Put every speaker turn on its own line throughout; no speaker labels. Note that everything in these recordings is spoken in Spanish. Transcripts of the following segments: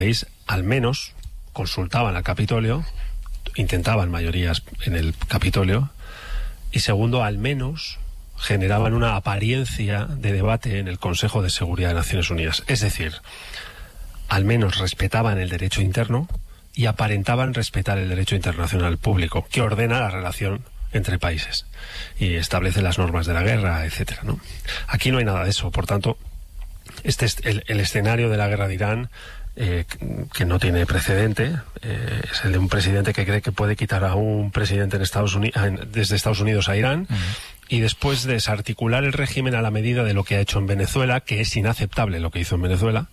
país al menos consultaban al Capitolio, intentaban mayorías en el Capitolio, y segundo, al menos generaban una apariencia de debate en el Consejo de Seguridad de Naciones Unidas. Es decir, al menos respetaban el derecho interno y aparentaban respetar el derecho internacional público, que ordena la relación entre países y establece las normas de la guerra, etcétera, ¿no? Aquí no hay nada de eso. Por tanto, este es el escenario de la guerra de Irán, que no tiene precedente, es el de un presidente que cree que puede quitar a un presidente en desde Estados Unidos a Irán, y después desarticular el régimen a la medida de lo que ha hecho en Venezuela, que es inaceptable lo que hizo en Venezuela,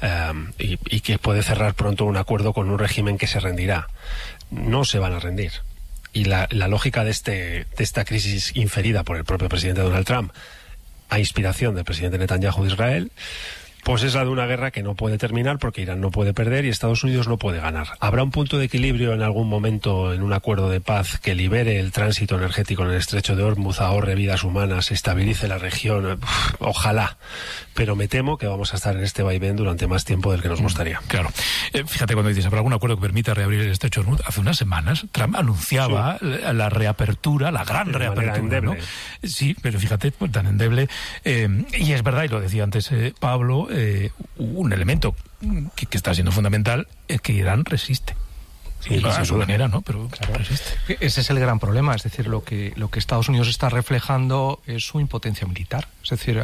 y que puede cerrar pronto un acuerdo con un régimen que se rendirá. No se van a rendir. Y la lógica de esta crisis inferida por el propio presidente Donald Trump, a inspiración del presidente Netanyahu de Israel, pues es la de una guerra que no puede terminar porque Irán no puede perder y Estados Unidos no puede ganar. ¿Habrá un punto de equilibrio en algún momento en un acuerdo de paz que libere el tránsito energético en el estrecho de Hormuz, ahorre vidas humanas, estabilice la región? Ojalá. Pero me temo que vamos a estar en este vaivén durante más tiempo del que nos gustaría.
Claro. Fíjate, cuando dices, ¿habrá algún acuerdo que permita reabrir el estrecho de Hormuz? Hace unas semanas Trump anunciaba la reapertura, la gran reapertura, ¿no? Sí, pero fíjate, pues, tan endeble. Y es verdad, y lo decía antes Pablo, un elemento que está siendo fundamental es que Irán resiste. Sí, a su manera, ¿no? Pero claro, resiste.
Ese es el gran problema, es decir, lo que Estados Unidos está reflejando es su impotencia militar. Es decir,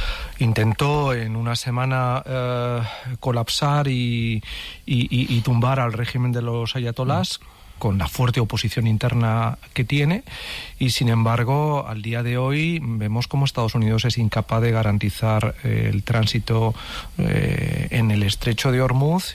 intentó en una semana colapsar y tumbar al régimen de los ayatolás, con la fuerte oposición interna que tiene, y sin embargo al día de hoy vemos cómo Estados Unidos es incapaz de garantizar el tránsito en el estrecho de Hormuz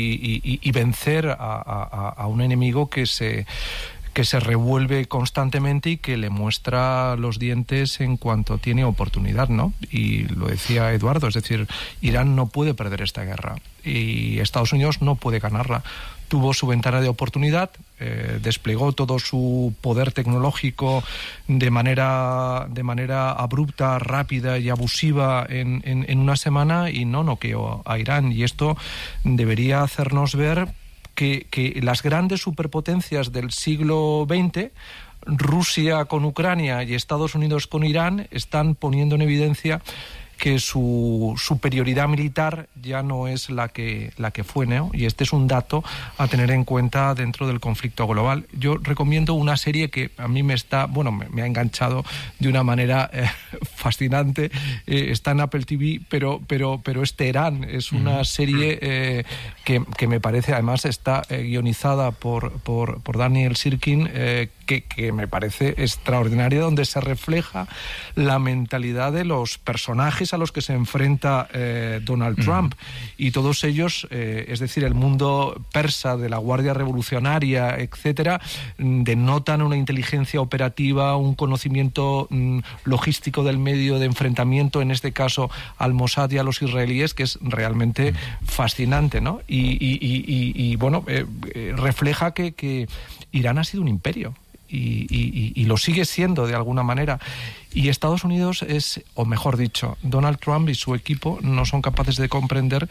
y vencer a un enemigo que se revuelve constantemente y que le muestra los dientes en cuanto tiene oportunidad, ¿no? Y lo decía Eduardo, es decir, Irán no puede perder esta guerra y Estados Unidos no puede ganarla. Tuvo su ventana de oportunidad, desplegó todo su poder tecnológico de manera abrupta, rápida y abusiva en una semana y no noqueó a Irán. Y esto debería hacernos ver que las grandes superpotencias del siglo XX, Rusia con Ucrania y Estados Unidos con Irán, están poniendo en evidencia que su superioridad militar ya no es la que fue, ¿no? Y este es un dato a tener en cuenta dentro del conflicto global. Yo recomiendo una serie que a mí me ha enganchado de una manera fascinante. Está en Apple TV, pero es Teherán. Es una serie que me parece, además está guionizada por Daniel Sirkin, que me parece extraordinaria, donde se refleja la mentalidad de los personajes a los que se enfrenta Donald Trump, y todos ellos, es decir, el mundo persa de la Guardia Revolucionaria, etcétera, denotan una inteligencia operativa, un conocimiento logístico del medio de enfrentamiento, en este caso al Mossad y a los israelíes, que es realmente fascinante, ¿no? Y bueno, refleja que Irán ha sido un imperio. Y lo sigue siendo de alguna manera, y Estados Unidos o mejor dicho, Donald Trump y su equipo no son capaces de comprender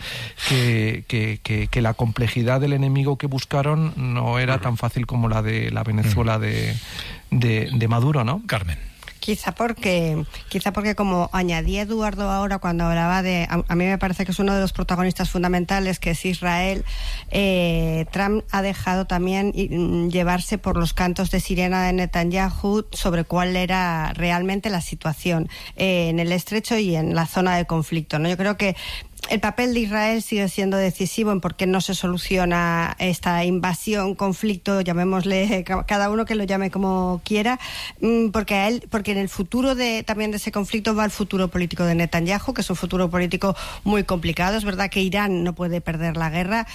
que la complejidad del enemigo que buscaron no era tan fácil como la de la Venezuela de Maduro, ¿no?
Carmen.
Quizá porque como añadía Eduardo ahora cuando hablaba de, a mí me parece que es uno de los protagonistas fundamentales, que es Israel, Trump ha dejado también llevarse por los cantos de sirena de Netanyahu sobre cuál era realmente la situación en el estrecho y en la zona de conflicto, ¿no? Yo creo que el papel de Israel sigue siendo decisivo en por qué no se soluciona esta invasión, conflicto, llamémosle, cada uno que lo llame como quiera, porque en el futuro también de ese conflicto va el futuro político de Netanyahu, que es un futuro político muy complicado. Es verdad que Irán no puede perder la guerra,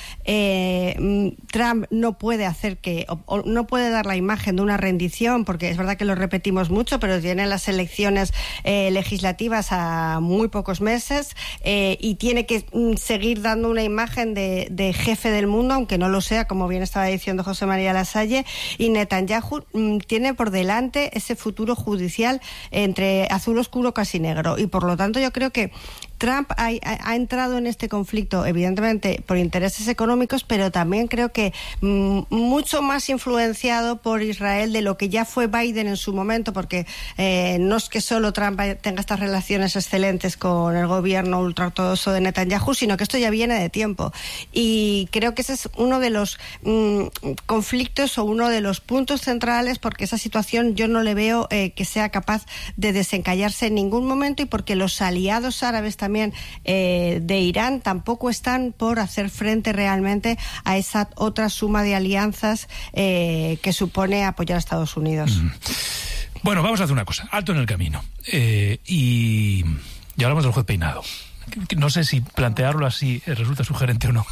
Trump no puede no puede dar la imagen de una rendición, porque es verdad que lo repetimos mucho, pero tiene las elecciones legislativas a muy pocos meses, y tiene que seguir dando una imagen de jefe del mundo, aunque no lo sea, como bien estaba diciendo José María Lasalle, y Netanyahu tiene por delante ese futuro judicial entre azul oscuro casi negro, y por lo tanto yo creo que Trump ha entrado en este conflicto, evidentemente, por intereses económicos, pero también creo que mucho más influenciado por Israel de lo que ya fue Biden en su momento, porque no es que solo Trump tenga estas relaciones excelentes con el gobierno ultraortodoxo de Netanyahu, sino que esto ya viene de tiempo. Y creo que ese es uno de los conflictos o uno de los puntos centrales, porque esa situación yo no le veo que sea capaz de desencallarse en ningún momento, y porque los aliados árabes también de Irán tampoco están por hacer frente realmente a esa otra suma de alianzas que supone apoyar a Estados Unidos.
Bueno, vamos a hacer una cosa, alto en el camino. Y hablamos del juez Peinado. No sé si plantearlo así resulta sugerente o no.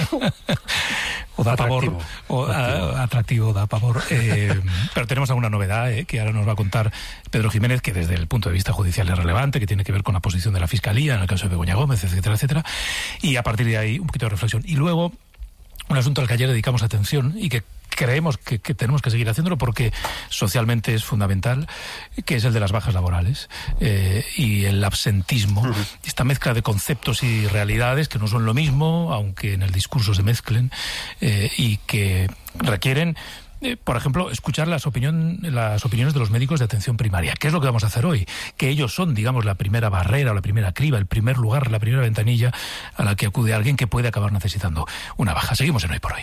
O da pavor. Atractivo, da pavor. Pero tenemos alguna novedad que ahora nos va a contar Pedro Jiménez, que desde el punto de vista judicial es relevante, que tiene que ver con la posición de la Fiscalía en el caso de Begoña Gómez, etcétera, etcétera. Y a partir de ahí un poquito de reflexión. Y luego un asunto al que ayer dedicamos atención y que creemos que tenemos que seguir haciéndolo porque socialmente es fundamental, que es el de las bajas laborales y el absentismo. Esta mezcla de conceptos y realidades que no son lo mismo, aunque en el discurso se mezclen, y que requieren, por ejemplo, escuchar las opiniones de los médicos de atención primaria. ¿Qué es lo que vamos a hacer hoy? Que ellos son, digamos, la primera barrera o la primera criba, el primer lugar, la primera ventanilla a la que acude alguien que puede acabar necesitando una baja. Seguimos en Hoy por Hoy.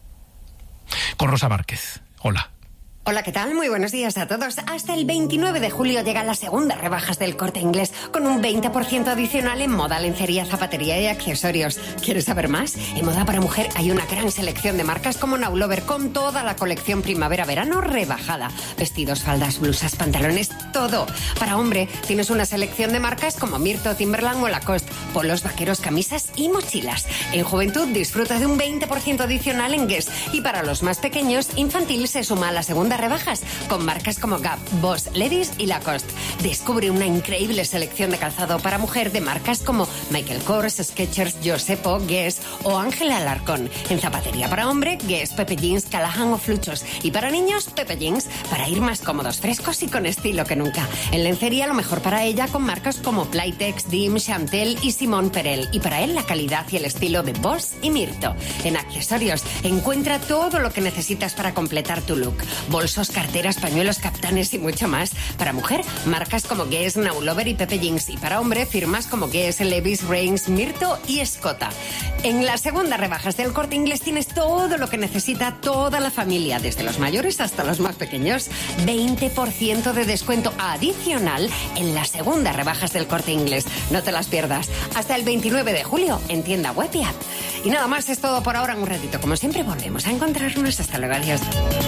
Con Rosa Márquez. Hola.
Hola, ¿qué tal? Muy buenos días a todos. Hasta el 29 de julio llegan las segundas rebajas del Corte Inglés, con un 20% adicional en moda, lencería, zapatería y accesorios. ¿Quieres saber más? En moda para mujer hay una gran selección de marcas como Now Lover, con toda la colección primavera-verano rebajada. Vestidos, faldas, blusas, pantalones, todo. Para hombre tienes una selección de marcas como Mirto, Timberland o Lacoste, polos, vaqueros, camisas y mochilas. En juventud disfruta de un 20% adicional en Guess. Y para los más pequeños, infantil se suma a la segunda rebajas con marcas como Gap, Boss, Levi's y Lacoste. Descubre una increíble selección de calzado para mujer de marcas como Michael Kors, Skechers, Josepo, Guess o Ángela Alarcón. En zapatería para hombre, Guess, Pepe Jeans, Callahan o Fluchos. Y para niños, Pepe Jeans, para ir más cómodos, frescos y con estilo que nunca. En lencería, lo mejor para ella con marcas como Playtex, Dim, Chantel y Simón Perel. Y para él, la calidad y el estilo de Boss y Mirto. En accesorios, encuentra todo lo que necesitas para completar tu look. Bolsos, carteras, pañuelos, kaftanes y mucho más. Para mujer, marcas como Guess, Now Lover y Pepe Jeans. Y para hombre, firmas como Guess, Levi's, Reigns, Mirto y Escota. En las segundas rebajas del Corte Inglés tienes todo lo que necesita toda la familia, desde los mayores hasta los más pequeños. 20% de descuento adicional en las segundas rebajas del Corte Inglés. No te las pierdas. Hasta el 29 de julio en tienda web y app. Y nada más, es todo por ahora. En un ratito, como siempre, volvemos a encontrarnos. Hasta luego, adiós.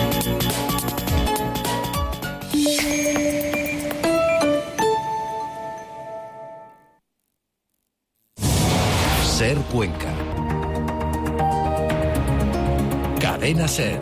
Ser Cuenca. Cadena Ser.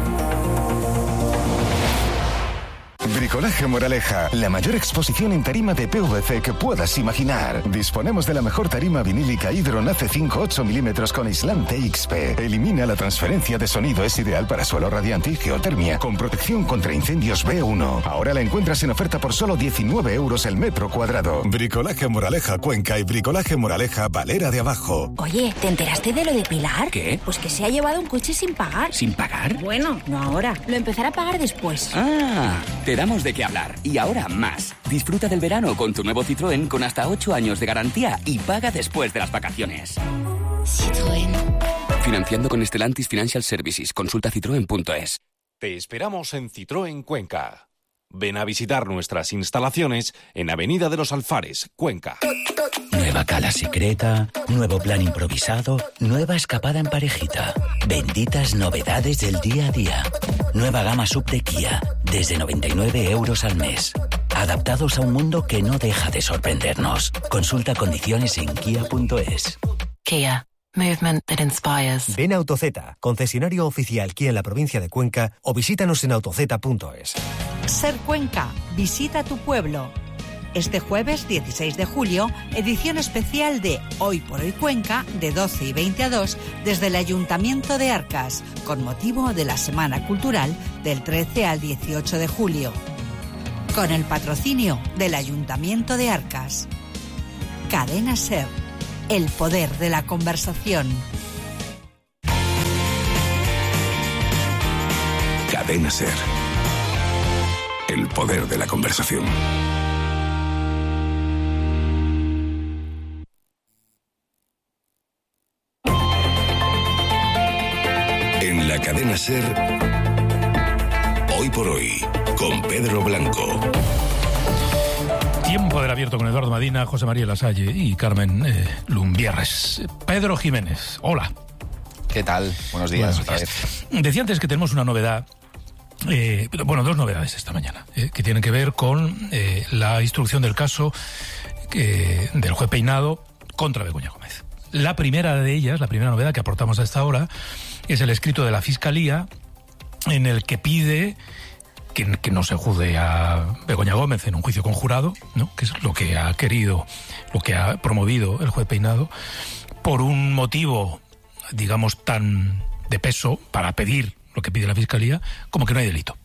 Bricolaje Moraleja, la mayor exposición en tarima de PVC que puedas imaginar. Disponemos de la mejor tarima vinílica Hydron AC5 8 mm con aislante XP. Elimina la transferencia de sonido, es ideal para suelo radiante y geotermia, con protección contra incendios B1. Ahora la encuentras en oferta por solo 19 € el metro cuadrado. Bricolaje Moraleja Cuenca y Bricolaje Moraleja Valera de Abajo.
Oye, ¿te enteraste de lo de Pilar?
¿Qué?
Pues que se ha llevado un coche sin pagar.
¿Sin pagar?
Bueno, no ahora. Lo empezará a pagar después.
Ah, te damos de qué hablar. Y ahora más. Disfruta del verano con tu nuevo Citroën con hasta 8 años de garantía y paga después de las vacaciones.
Citroën.
Financiando con Stellantis Financial Services. Consulta citroen.es.
Te esperamos en Citroën Cuenca. Ven a visitar nuestras instalaciones en Avenida de los Alfares, Cuenca.
Nueva cala secreta, nuevo plan improvisado, nueva escapada en parejita. Benditas novedades del día a día. Nueva gama sub de Kia, desde 99 € al mes. Adaptados a un mundo que no deja de sorprendernos. Consulta condiciones en kia.es.
Kia. Movement that inspires.
Ven a Autozeta, concesionario oficial Kia en la provincia de Cuenca, o visítanos en autozeta.es.
Ser Cuenca, visita tu pueblo. Este jueves 16 de julio, edición especial de Hoy por Hoy Cuenca, de 12 y 20 a 2, desde el Ayuntamiento de Arcas, con motivo de la Semana Cultural del 13 al 18 de julio. Con el patrocinio del Ayuntamiento de Arcas. Cadena SER, el poder de la conversación.
Cadena SER, el poder de la conversación. En la Cadena SER, hoy por hoy, con Pedro Blanco.
Tiempo del abierto con Eduardo Madina, José María Lasalle y Carmen Lumbierres. Pedro Jiménez, hola.
¿Qué tal? Buenos días. Otra vez.
Decía antes que tenemos una novedad, dos novedades esta mañana, que tienen que ver con la instrucción del caso del juez Peinado contra Begoña Gómez. La primera de ellas, la primera novedad que aportamos a esta hora, es el escrito de la Fiscalía en el que pide que no se juzgue a Begoña Gómez en un juicio conjurado, ¿no? Que es lo que ha querido, lo que ha promovido el juez Peinado, por un motivo, digamos, tan de peso para pedir lo que pide la Fiscalía, como que no hay delito.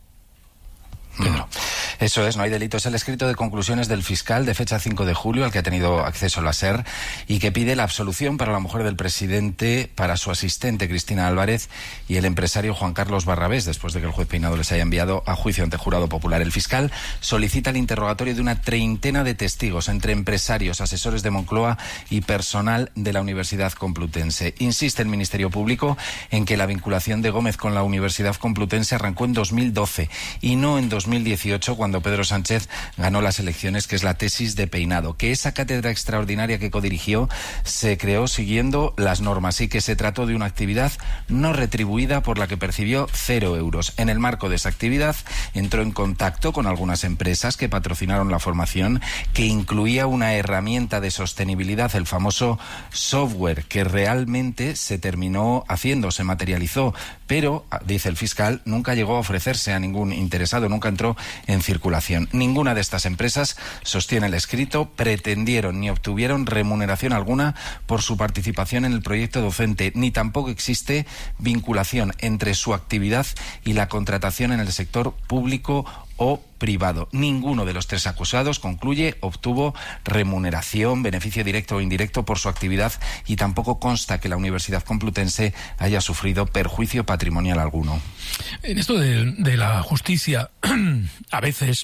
Pedro.
Eso es, no hay delito. Es el escrito de conclusiones del fiscal de fecha 5 de julio al que ha tenido acceso la SER y que pide la absolución para la mujer del presidente, para su asistente Cristina Álvarez y el empresario Juan Carlos Barrabés, después de que el juez Peinado les haya enviado a juicio ante jurado popular. El fiscal solicita el interrogatorio de una treintena de testigos, entre empresarios, asesores de Moncloa y personal de la Universidad Complutense. Insiste el Ministerio Público en que la vinculación de Gómez con la Universidad Complutense arrancó en 2012 y no en 2018, cuando Pedro Sánchez ganó las elecciones, que es la tesis de Peinado, que esa cátedra extraordinaria que codirigió se creó siguiendo las normas y que se trató de una actividad no retribuida por la que percibió 0 euros. En el marco de esa actividad entró en contacto con algunas empresas que patrocinaron la formación, que incluía una herramienta de sostenibilidad, el famoso software, que realmente se terminó haciendo, se materializó, pero, dice el fiscal, nunca llegó a ofrecerse a ningún interesado, nunca entró en circulación. Ninguna de estas empresas, sostiene el escrito, pretendieron ni obtuvieron remuneración alguna por su participación en el proyecto docente, ni tampoco existe vinculación entre su actividad y la contratación en el sector público o privado. Ninguno de los tres acusados, concluye, obtuvo remuneración, beneficio directo o indirecto por su actividad y tampoco consta que la Universidad Complutense haya sufrido perjuicio patrimonial alguno.
En esto de la justicia, a veces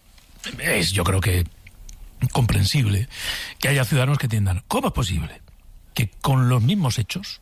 es, yo creo que comprensible que haya ciudadanos que entiendan, ¿cómo es posible que con los mismos hechos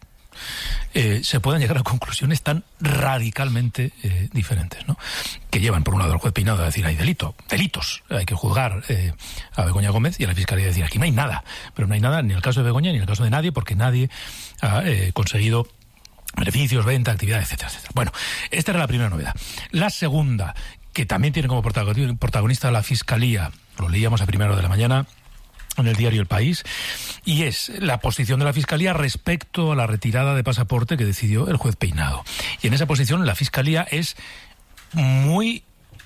se puedan llegar a conclusiones tan radicalmente diferentes, ¿no? Que llevan por un lado al juez Peinado a decir hay delitos, hay que juzgar a Begoña Gómez, y a la Fiscalía a decir aquí no hay nada, pero no hay nada ni en el caso de Begoña ni en el caso de nadie, porque nadie ha conseguido beneficios, venta, actividad, etcétera, etcétera. Bueno, esta era la primera novedad. La segunda, que también tiene como protagonista la Fiscalía, lo leíamos a primera hora de la mañana en el diario El País, y es la posición de la Fiscalía respecto a la retirada de pasaporte que decidió el juez Peinado. Y en esa posición la Fiscalía es muy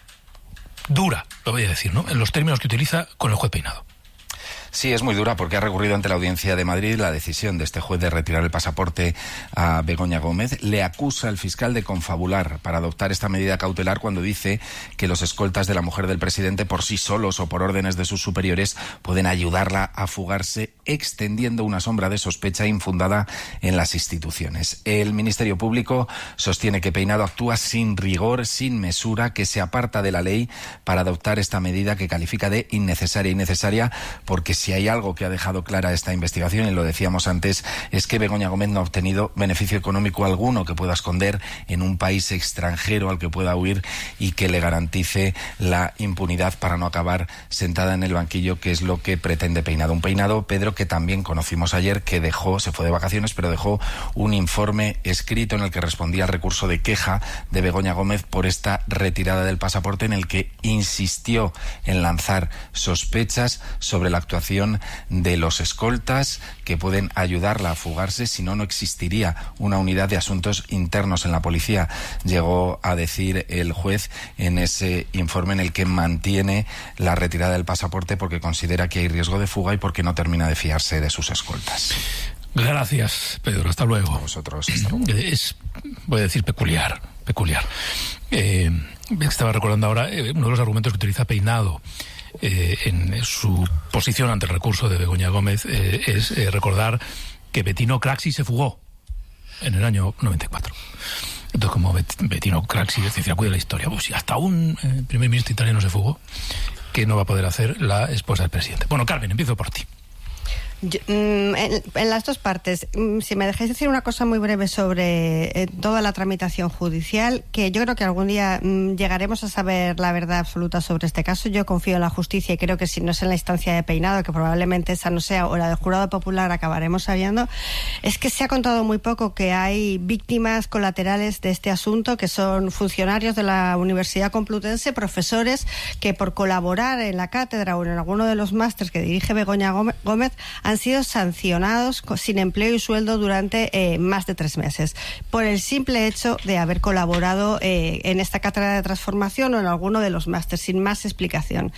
dura, lo voy a decir, ¿no?, en los términos que utiliza con el juez Peinado.
Sí, es muy dura porque ha recurrido ante la Audiencia de Madrid la decisión de este juez de retirar el pasaporte a Begoña Gómez. Le acusa el fiscal de confabular para adoptar esta medida cautelar cuando dice que los escoltas de la mujer del presidente por sí solos o por órdenes de sus superiores pueden ayudarla a fugarse, extendiendo una sombra de sospecha infundada en las instituciones. El Ministerio Público sostiene que Peinado actúa sin rigor, sin mesura, que se aparta de la ley para adoptar esta medida que califica de innecesaria porque si hay algo que ha dejado clara esta investigación, y lo decíamos antes, es que Begoña Gómez no ha obtenido beneficio económico alguno que pueda esconder en un país extranjero al que pueda huir y que le garantice la impunidad para no acabar sentada en el banquillo, que es lo que pretende Peinado. Un Peinado, Pedro, que también conocimos ayer, que se fue de vacaciones, pero dejó un informe escrito en el que respondía al recurso de queja de Begoña Gómez por esta retirada del pasaporte, en el que insistió en lanzar sospechas sobre la actuación de los escoltas que pueden ayudarla a fugarse, si no, no existiría una unidad de asuntos internos en la policía. Llegó a decir el juez en ese informe en el que mantiene la retirada del pasaporte porque considera que hay riesgo de fuga y porque no termina de fiarse de sus escoltas.
Gracias, Pedro. Hasta luego.
A vosotros. Hasta luego.
Es, voy a decir, peculiar, peculiar. Estaba recordando ahora uno de los argumentos que utiliza Peinado en su posición ante el recurso de Begoña Gómez es recordar que Bettino Craxi se fugó en el año 94. Entonces, como Bettino Craxi decía, cuida la historia, pues si hasta un primer ministro italiano se fugó, ¿qué no va a poder hacer la esposa del presidente? Bueno, Carmen, empiezo por ti.
En las dos partes, si me dejáis decir una cosa muy breve sobre toda la tramitación judicial, que yo creo que algún día llegaremos a saber la verdad absoluta sobre este caso. Yo confío en la justicia y creo que si no es en la instancia de Peinado, que probablemente esa no sea, o la del jurado popular, acabaremos sabiendo. Es que se ha contado muy poco que hay víctimas colaterales de este asunto, que son funcionarios de la Universidad Complutense, profesores que por colaborar en la cátedra o en alguno de los másters que dirige Begoña Gómez han sido sancionados sin empleo y sueldo durante más de 3 meses por el simple hecho de haber colaborado en esta cátedra de transformación o en alguno de los másteres, sin más explicación.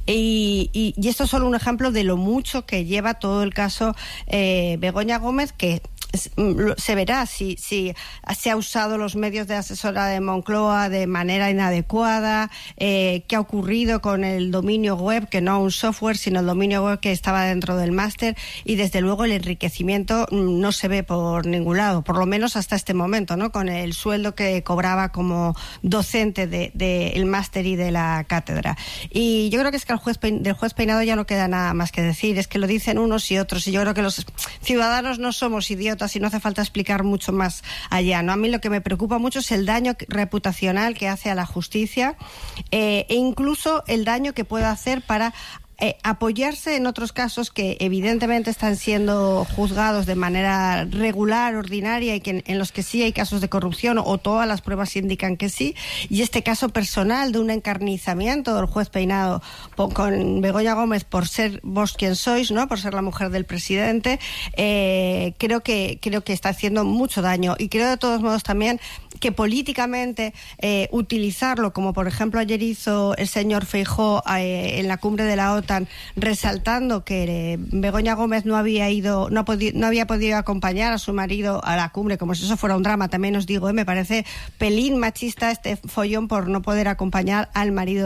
Y esto es solo un ejemplo de lo mucho que lleva todo el caso Begoña Gómez, que se verá si se ha usado los medios de asesora de Moncloa de manera inadecuada, qué ha ocurrido con el dominio web, que no un software, sino el dominio web que estaba dentro del máster, y desde luego el enriquecimiento no se ve por ningún lado, por lo menos hasta este momento, ¿no? Con el sueldo que cobraba como docente del máster y de la cátedra. Y yo creo que es que del juez Peinado ya no queda nada más que decir, es que lo dicen unos y otros, y yo creo que los ciudadanos no somos idiotas y no hace falta explicar mucho más allá, ¿no? A mí lo que me preocupa mucho es el daño reputacional que hace a la justicia e incluso el daño que puede hacer para apoyarse en otros casos que evidentemente están siendo juzgados de manera regular, ordinaria, y que en los que sí hay casos de corrupción, o todas las pruebas indican que sí, y este caso personal de un encarnizamiento del juez Peinado con Begoña Gómez por ser vos quien sois, ¿no? Por ser la mujer del presidente, creo que está haciendo mucho daño, y creo de todos modos también que políticamente utilizarlo, como por ejemplo ayer hizo el señor Feijóo en la cumbre de la OTAN, resaltando que Begoña Gómez no había podido acompañar a su marido a la cumbre, como si eso fuera un drama. También os digo, me parece pelín machista este follón por no poder acompañar al marido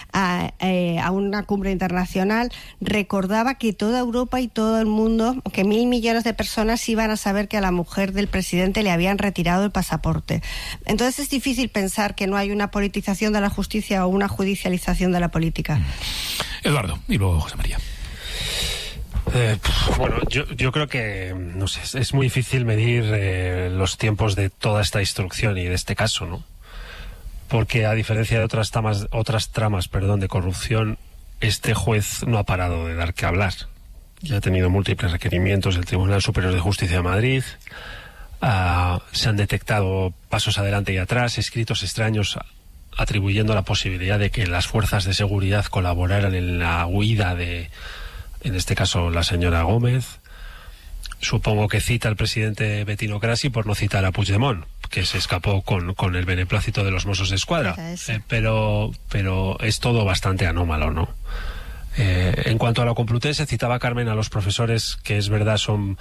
a una cumbre internacional. Recordaba que toda Europa y todo el mundo, que 1.000 millones de personas iban a saber que a la mujer del presidente le habían retirado el pasaporte. Entonces es difícil pensar que no hay una politización de la justicia o una judicialización de la política.
Eduardo, y luego José María.
Bueno, yo creo que, no sé, es muy difícil medir los tiempos de toda esta instrucción y de este caso, ¿no? Porque a diferencia de otras tramas de corrupción, este juez no ha parado de dar que hablar. Ya ha tenido múltiples requerimientos del Tribunal Superior de Justicia de Madrid. Se han detectado pasos adelante y atrás, escritos extraños atribuyendo la posibilidad de que las fuerzas de seguridad colaboraran en la huida de, en este caso, la señora Gómez. Supongo que cita al presidente Bettino Craxi por no citar a Puigdemont, que se escapó con el beneplácito de los Mossos d'Esquadra. Pero es todo bastante anómalo, ¿no? En cuanto a la Complutense, citaba Carmen a los profesores que es verdad son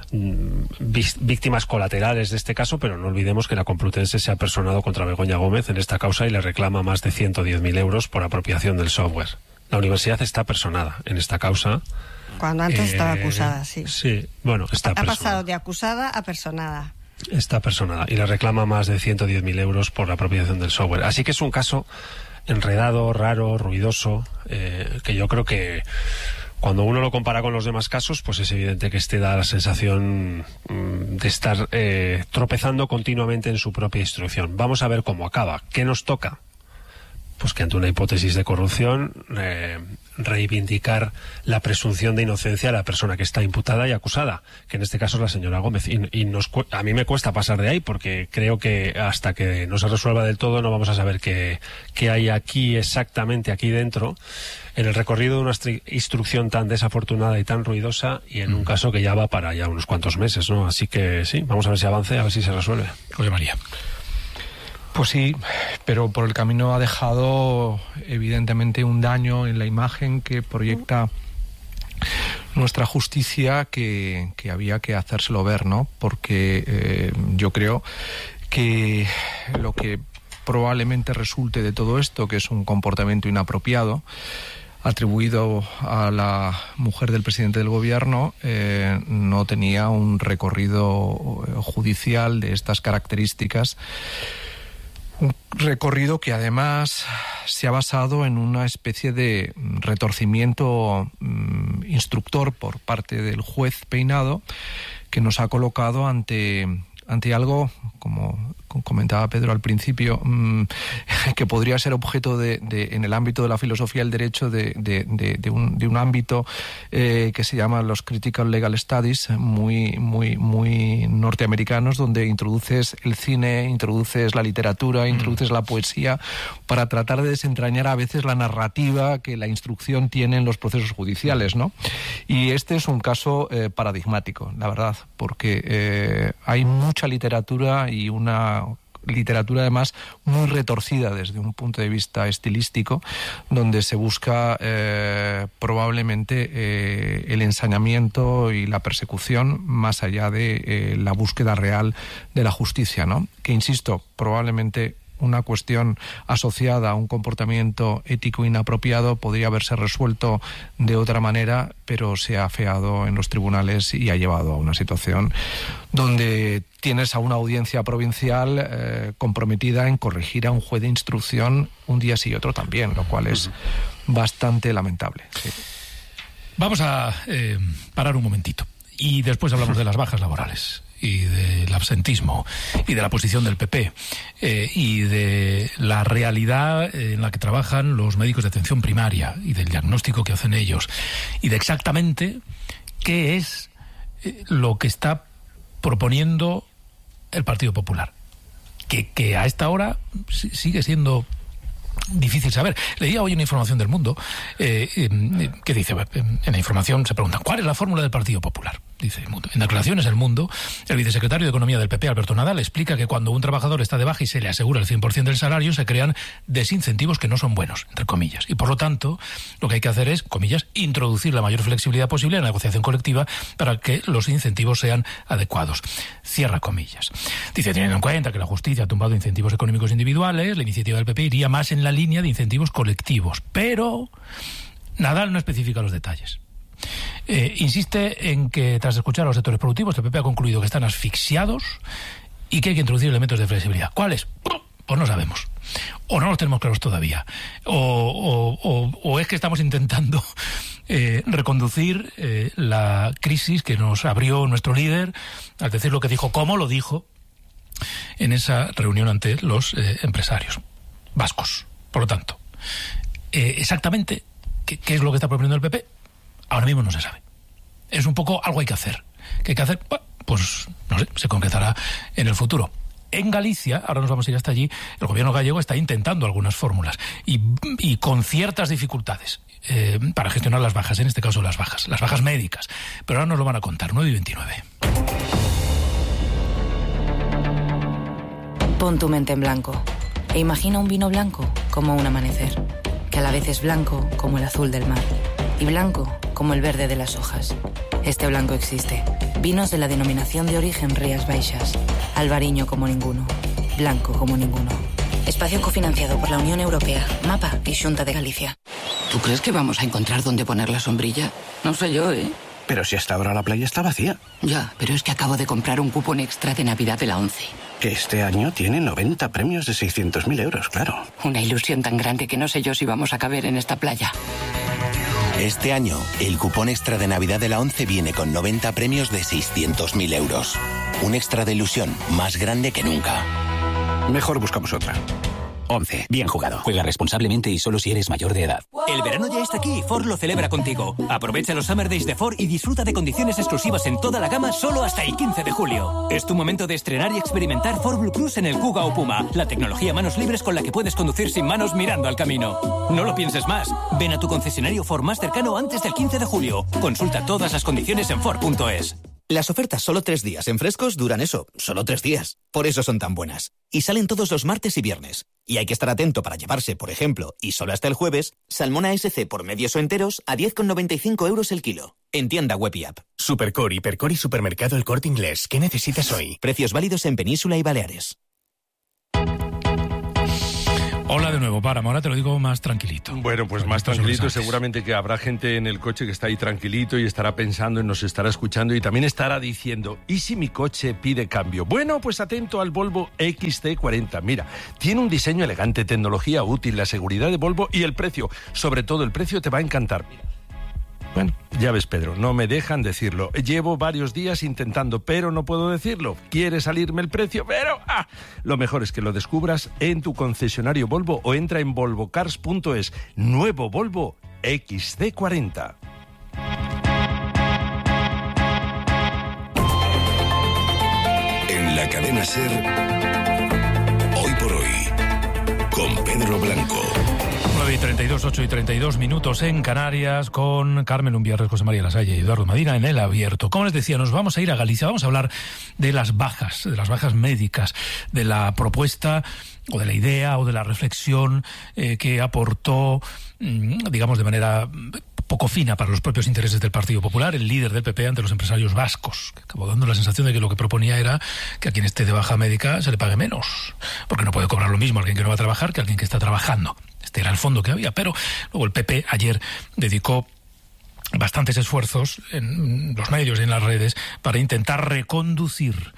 víctimas colaterales de este caso, pero no olvidemos que la Complutense se ha personado contra Begoña Gómez en esta causa y le reclama más de 110.000 euros por apropiación del software. La universidad está personada en esta causa.
Cuando antes estaba acusada, sí.
Sí, bueno, está personada.
Ha pasado de acusada a personada.
Está personada y le reclama más de 110.000 euros por la apropiación del software. Así que es un caso enredado, raro, ruidoso, que yo creo que cuando uno lo compara con los demás casos, pues es evidente que este da la sensación de estar tropezando continuamente en su propia instrucción. Vamos a ver cómo acaba. ¿Qué nos toca? Pues que ante una hipótesis de corrupción reivindicar la presunción de inocencia de la persona que está imputada y acusada, que en este caso es la señora Gómez. Y a mí me cuesta pasar de ahí, porque creo que hasta que no se resuelva del todo no vamos a saber qué hay aquí exactamente, aquí dentro, en el recorrido de una instrucción tan desafortunada y tan ruidosa, y en un caso que ya va para ya unos cuantos meses, ¿no? Así que sí, vamos a ver si avance, a ver si se resuelve.
José María.
Pues sí, pero por el camino ha dejado evidentemente un daño en la imagen que proyecta nuestra justicia que había que hacérselo ver, ¿no? Porque yo creo que lo que probablemente resulte de todo esto, que es un comportamiento inapropiado atribuido a la mujer del presidente del gobierno, no tenía un recorrido judicial de estas características. Un recorrido que además se ha basado en una especie de retorcimiento instructor por parte del juez Peinado, que nos ha colocado ante algo, como comentaba Pedro al principio, que podría ser objeto en el ámbito de la filosofía del derecho de un ámbito que se llama los Critical Legal Studies, muy norteamericanos, donde introduces el cine, introduces la literatura, introduces la poesía, para tratar de desentrañar a veces la narrativa que la instrucción tiene en los procesos judiciales, ¿no? Y este es un caso paradigmático, la verdad, porque hay mucha literatura, y una literatura además muy retorcida desde un punto de vista estilístico, donde se busca probablemente el ensañamiento y la persecución más allá de la búsqueda real de la justicia, ¿no? Que, insisto, probablemente una cuestión asociada a un comportamiento ético inapropiado podría haberse resuelto de otra manera, pero se ha afeado en los tribunales y ha llevado a una situación donde tienes a una audiencia provincial comprometida en corregir a un juez de instrucción un día sí y otro también, lo cual es bastante lamentable. Sí.
Vamos a parar un momentito y después hablamos de las bajas laborales y del absentismo y de la posición del PP y de la realidad en la que trabajan los médicos de atención primaria y del diagnóstico que hacen ellos y de exactamente qué es lo que está proponiendo el Partido Popular, que a esta hora sigue siendo difícil saber. Leía hoy una información del Mundo que dice, en la información se pregunta, ¿cuál es la fórmula del Partido Popular? Dice el Mundo. En declaraciones El Mundo, el vicesecretario de Economía del PP, Alberto Nadal, explica que cuando un trabajador está de baja y se le asegura el 100% del salario, se crean desincentivos que no son buenos, entre comillas. Y por lo tanto, lo que hay que hacer es, comillas, introducir la mayor flexibilidad posible en la negociación colectiva para que los incentivos sean adecuados. Cierra comillas. Dice, teniendo en cuenta que la justicia ha tumbado incentivos económicos individuales, la iniciativa del PP iría más en la línea de incentivos colectivos. Pero Nadal no especifica los detalles. Insiste en que tras escuchar a los sectores productivos, el PP ha concluido que están asfixiados y que hay que introducir elementos de flexibilidad. ¿Cuáles? Pues no sabemos. O no los tenemos claros todavía. O es que estamos intentando reconducir la crisis que nos abrió nuestro líder al decir lo que dijo, como lo dijo en esa reunión ante los empresarios vascos. Por lo tanto, exactamente qué es lo que está proponiendo el PP, ahora mismo no se sabe. Es un poco algo hay que hacer. ¿Qué hay que hacer? Pues no sé, se concretará en el futuro. En Galicia, ahora nos vamos a ir hasta allí, el gobierno gallego está intentando algunas fórmulas y con ciertas dificultades para gestionar las bajas, en este caso las bajas médicas. Pero ahora nos lo van a contar, 9:29.
Pon tu mente en blanco e imagina un vino blanco como un amanecer, que a la vez es blanco como el azul del mar y blanco como el verde de las hojas. Este blanco existe. Vinos de la denominación de origen Rías Baixas. Albariño como ninguno. Blanco como ninguno. Espacio cofinanciado por la Unión Europea, MAPA y Xunta de Galicia.
¿Tú crees que vamos a encontrar dónde poner la sombrilla? No sé yo, ¿eh?
Pero si hasta ahora la playa está vacía.
Ya, pero es que acabo de comprar un cupón extra de Navidad de la ONCE.
Que este año tiene 90 premios de 600.000 euros, claro.
Una ilusión tan grande que no sé yo si vamos a caber en esta playa.
Este año, el cupón extra de Navidad de la ONCE viene con 90 premios de 600.000 euros. Un extra de ilusión más grande que nunca.
Mejor buscamos otra.
11. Bien jugado. Juega responsablemente y solo si eres mayor de edad. El verano ya está aquí y Ford lo celebra contigo. Aprovecha los Summer Days de Ford y disfruta de condiciones exclusivas en toda la gama solo hasta el 15 de julio. Es tu momento de estrenar y experimentar Ford Blue Cruise en el Kuga o Puma, la tecnología manos libres con la que puedes conducir sin manos mirando al camino. No lo pienses más. Ven a tu concesionario Ford más cercano antes del 15 de julio. Consulta todas las condiciones en Ford.es.
Las ofertas solo 3 días en Frescos duran eso, solo 3 días. Por eso son tan buenas. Y salen todos los martes y viernes. Y hay que estar atento para llevarse, por ejemplo, y solo hasta el jueves, salmón ASC por medios o enteros a 10,95 euros el kilo. En tienda web y app.
Supercore, Hipercore y Supermercado El Corte Inglés. ¿Qué necesitas hoy?
Precios válidos en Península y Baleares.
Hola de nuevo, Páramo, ahora te lo digo más tranquilito.
Bueno, pues más tranquilito, seguramente que habrá gente en el coche que está ahí tranquilito y estará pensando y nos estará escuchando y también estará diciendo, ¿y si mi coche pide cambio? Bueno, pues atento al Volvo XC40. Mira, tiene un diseño elegante, tecnología útil, la seguridad de Volvo y el precio. Sobre todo, el precio te va a encantar. Bueno, ya ves, Pedro, no me dejan decirlo. Llevo varios días intentando, pero no puedo decirlo. Quiere salirme el precio, pero lo mejor es que lo descubras en tu concesionario Volvo o entra en volvocars.es. Nuevo Volvo XC40.
En la cadena SER, hoy por hoy, con Pedro Blanco.
9:32, 8:32 minutos en Canarias, con Carmen Lumbierres, José María Lasalle y Eduardo Madina en El Abierto. Como les decía, nos vamos a ir a Galicia, vamos a hablar de las bajas médicas, de la propuesta o de la idea o de la reflexión que aportó, digamos, de manera poco fina para los propios intereses del Partido Popular, el líder del PP ante los empresarios vascos, que acabó dando la sensación de que lo que proponía era que a quien esté de baja médica se le pague menos, porque no puede cobrar lo mismo alguien que no va a trabajar que alguien que está trabajando. Este era el fondo que había, pero luego el PP ayer dedicó bastantes esfuerzos en los medios y en las redes para intentar reconducir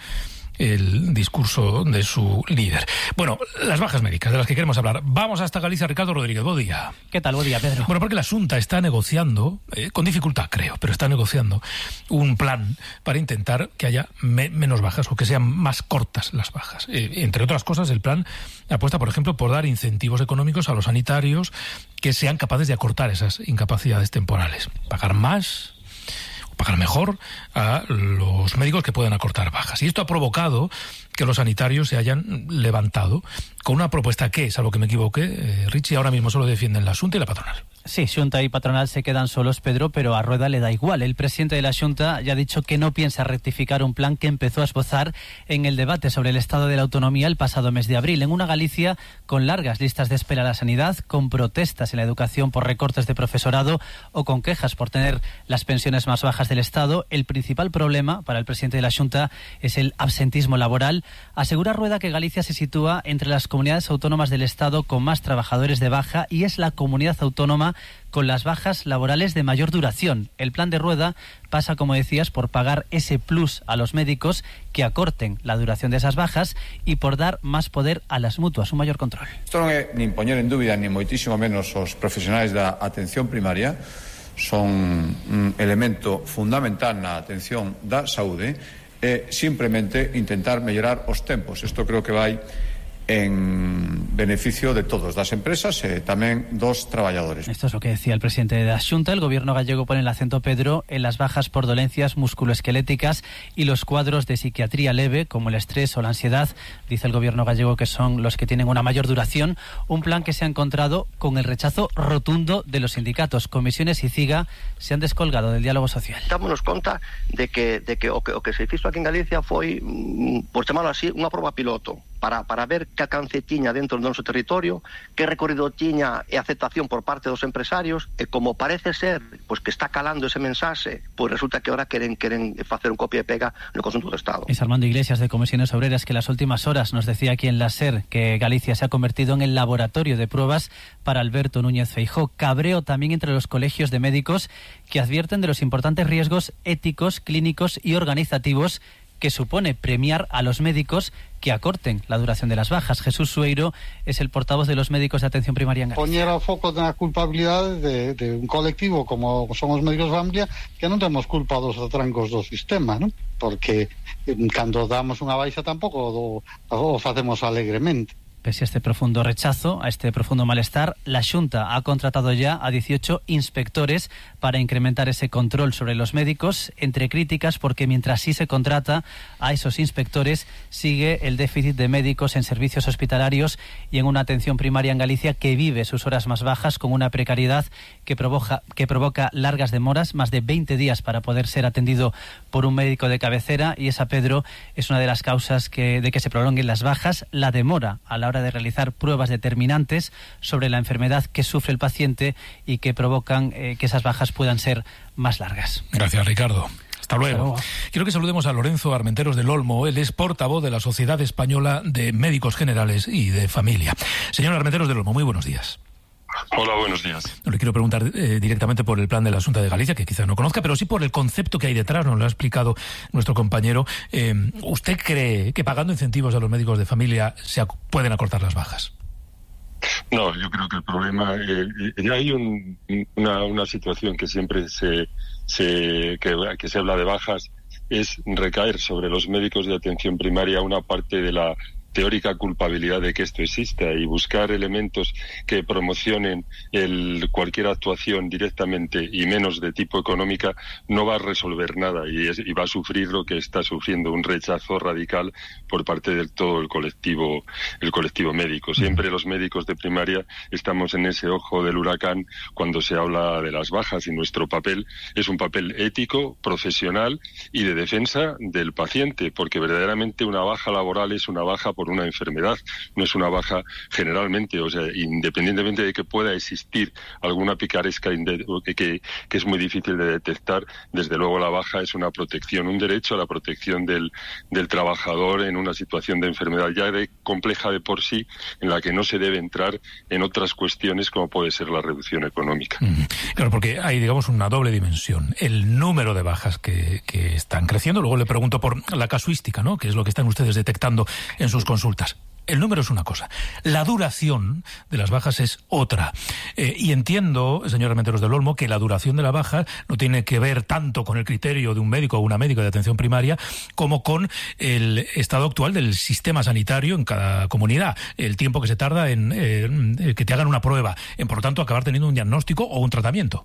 el discurso de su líder. Bueno, las bajas médicas de las que queremos hablar. Vamos hasta Galicia. Ricardo Rodríguez, buen día.
¿Qué tal? Buen día, Pedro.
Bueno, porque la Xunta está negociando, con dificultad creo, pero está negociando un plan para intentar que haya menos bajas o que sean más cortas las bajas. Entre otras cosas, el plan apuesta, por ejemplo, por dar incentivos económicos a los sanitarios que sean capaces de acortar esas incapacidades temporales. Pagar más, pagar mejor a los médicos que puedan acortar bajas. Y esto ha provocado que los sanitarios se hayan levantado con una propuesta que, salvo que me equivoque, Richie, ahora mismo solo defienden la Xunta y la patronal.
Sí, Xunta y patronal se quedan solos, Pedro, pero a Rueda le da igual. El presidente de la Xunta ya ha dicho que no piensa rectificar un plan que empezó a esbozar en el debate sobre el estado de la autonomía el pasado mes de abril, en una Galicia con largas listas de espera a la sanidad, con protestas en la educación por recortes de profesorado o con quejas por tener las pensiones más bajas del Estado. El principal problema para el presidente de la Xunta es el absentismo laboral. Asegura Rueda que Galicia se sitúa entre las comunidades autónomas del Estado con más trabajadores de baja y es la comunidad autónoma con las bajas laborales de mayor duración. El plan de Rueda pasa, como decías, por pagar ese plus a los médicos que acorten la duración de esas bajas y por dar más poder a las mutuas, un mayor control.
Isto non é nin poñer en dúbida ni moitísimo menos os profesionais da atención primaria, son un elemento fundamental na atención da saúde e simplemente intentar mellorar os tempos. Isto creo que vai en beneficio de todos, das empresas e tamén dos traballadores.
Esto es lo que decía el presidente de la Xunta. El gobierno gallego pone el acento, Pedro, en las bajas por dolencias musculoesqueléticas y los cuadros de psiquiatría leve, como el estrés o la ansiedad. Dice el gobierno gallego que son los que tienen una mayor duración. Un plan que se ha encontrado con el rechazo rotundo de los sindicatos. Comisiones y CIGA se han descolgado del diálogo social.
Dámonos conta de que o que se fixo aquí en Galicia foi, por chamarlo así, unha proba piloto para ver que alcance tiña dentro do noso territorio, que recorrido tiña e aceptación por parte dos empresarios, e como parece ser pois que está calando ese mensaxe, pois resulta que ahora queren facer un copia e pega no conxunto do Estado.
Es Armando Iglesias de Comisiones Obreras, que en las últimas horas nos decía aquí en la SER que Galicia se ha convertido en el laboratorio de pruebas para Alberto Núñez Feijóo. Cabreo también entre los colegios de médicos que advierten de los importantes riesgos éticos, clínicos y organizativos que supone premiar a los médicos que acorten la duración de las bajas. Jesús Sueiro es el portavoz de los médicos de atención primaria en Galicia.
Poñer o foco na culpabilidade de un colectivo como son os médicos de familia, que non temos culpa dos atrancos do sistema, non? Porque cando damos unha baixa tampouco o facemos alegremente.
Pese a este profundo rechazo, a este profundo malestar, la Xunta ha contratado ya a 18 inspectores para incrementar ese control sobre los médicos, entre críticas porque mientras sí se contrata a esos inspectores, sigue el déficit de médicos en servicios hospitalarios y en una atención primaria en Galicia que vive sus horas más bajas con una precariedad que provoca largas demoras, más de 20 días para poder ser atendido por un médico de cabecera, y esa, Pedro, es una de las causas de que se prolonguen las bajas, la demora a la hora de realizar pruebas determinantes sobre la enfermedad que sufre el paciente y que provocan que esas bajas puedan ser más largas.
Gracias, Ricardo. Hasta luego. Quiero que saludemos a Lorenzo Armenteros del Olmo. Él es portavoz de la Sociedad Española de Médicos Generales y de Familia. Señor Armenteros del Olmo, muy buenos días.
Hola, buenos días.
No le quiero preguntar directamente por el plan de la Xunta de Galicia, que quizá no conozca, pero sí por el concepto que hay detrás, nos lo ha explicado nuestro compañero. ¿Usted cree que pagando incentivos a los médicos de familia se pueden acortar las bajas?
No, yo creo que el problema... ya hay una situación que siempre que se habla de bajas, es recaer sobre los médicos de atención primaria una parte de la teórica culpabilidad de que esto exista, y buscar elementos que promocionen cualquier actuación directamente y menos de tipo económica no va a resolver nada, y va a sufrir lo que está sufriendo, un rechazo radical por parte de todo el colectivo médico. Siempre los médicos de primaria estamos en ese ojo del huracán cuando se habla de las bajas, y nuestro papel es un papel ético, profesional y de defensa del paciente, porque verdaderamente una baja laboral es una baja por una enfermedad, no es una baja generalmente, o sea, independientemente de que pueda existir alguna picaresca que es muy difícil de detectar, desde luego la baja es una protección, un derecho a la protección del trabajador en una situación de enfermedad ya compleja de por sí, en la que no se debe entrar en otras cuestiones como puede ser la reducción económica.
Claro, porque hay, digamos, una doble dimensión. El número de bajas que están creciendo, luego le pregunto por la casuística, ¿no?, que es lo que están ustedes detectando en sus consultas. El número es una cosa, la duración de las bajas es otra. Y entiendo, señor Armenteros del Olmo, que la duración de la baja no tiene que ver tanto con el criterio de un médico o una médica de atención primaria como con el estado actual del sistema sanitario en cada comunidad, el tiempo que se tarda en que te hagan una prueba, en por lo tanto acabar teniendo un diagnóstico o un tratamiento.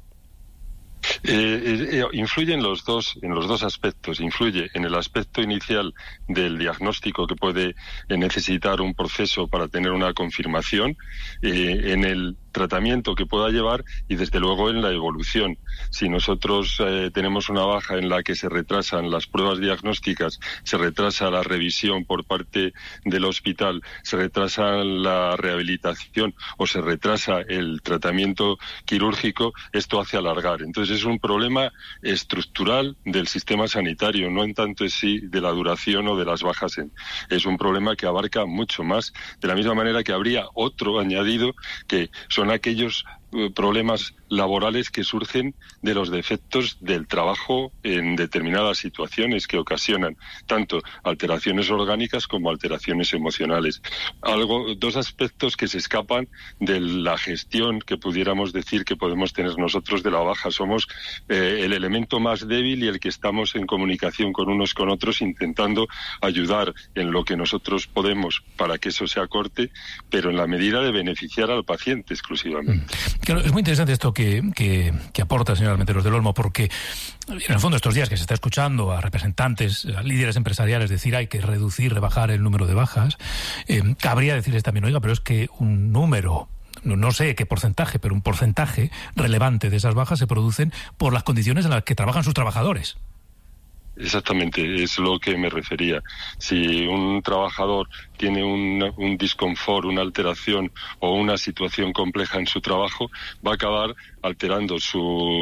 Influye en los dos aspectos. Influye en el aspecto inicial del diagnóstico, que puede necesitar un proceso para tener una confirmación, en el tratamiento que pueda llevar y desde luego en la evolución. Si nosotros tenemos una baja en la que se retrasan las pruebas diagnósticas, se retrasa la revisión por parte del hospital, se retrasa la rehabilitación o se retrasa el tratamiento quirúrgico, esto hace alargar. Entonces es un problema estructural del sistema sanitario, no en tanto en sí de la duración o de las bajas. Es un problema que abarca mucho más, de la misma manera que habría otro añadido, que son aquellos problemas laborales que surgen de los defectos del trabajo en determinadas situaciones que ocasionan tanto alteraciones orgánicas como alteraciones emocionales. Dos aspectos que se escapan de la gestión que pudiéramos decir que podemos tener nosotros de la baja. Somos el elemento más débil y el que estamos en comunicación con unos con otros, intentando ayudar en lo que nosotros podemos para que eso se acorte, pero en la medida de beneficiar al paciente exclusivamente.
Claro, es muy interesante esto que aporta el señor Armenteros del Olmo, porque en el fondo estos días que se está escuchando a representantes, a líderes empresariales decir hay que reducir, rebajar el número de bajas, cabría decirles también, oiga, pero es que un número, no sé qué porcentaje, pero un porcentaje relevante de esas bajas se producen por las condiciones en las que trabajan sus trabajadores.
Exactamente, es lo que me refería. Si un trabajador tiene un disconfort, una alteración o una situación compleja en su trabajo, va a acabar alterándose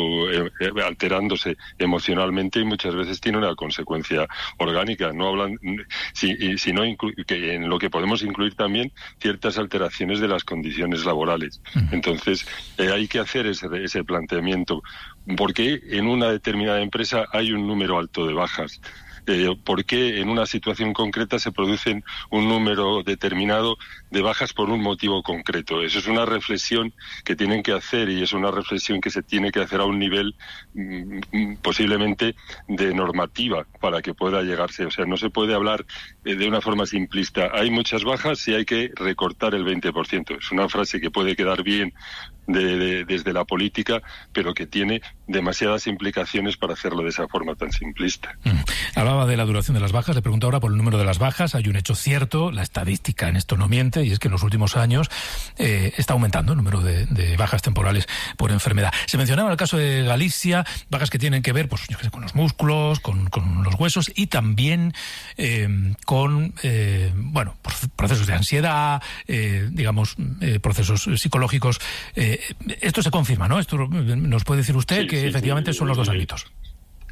emocionalmente, y muchas veces tiene una consecuencia orgánica. No hablan, sino que en lo que podemos incluir también ciertas alteraciones de las condiciones laborales. Entonces, hay que hacer ese planteamiento. ¿Por qué en una determinada empresa hay un número alto de bajas? ¿Por qué en una situación concreta se producen un número determinado de bajas por un motivo concreto? Eso es una reflexión que tienen que hacer, y es una reflexión que se tiene que hacer a un nivel posiblemente de normativa para que pueda llegarse. O sea, no se puede hablar de una forma simplista. Hay muchas bajas y hay que recortar el 20%. Es una frase que puede quedar bien desde la política, pero que tiene demasiadas implicaciones para hacerlo de esa forma tan simplista.
Hablaba de la duración de las bajas, le pregunto ahora por el número de las bajas. Hay un hecho cierto, la estadística en esto no miente, y es que en los últimos años está aumentando el número de bajas temporales por enfermedad. Se mencionaba el caso de Galicia, bajas que tienen que ver, pues yo qué sé, con los músculos, con los huesos, y también con procesos de ansiedad, procesos psicológicos. Esto se confirma, ¿no? Esto nos puede decir usted, sí, que efectivamente son los dos ámbitos.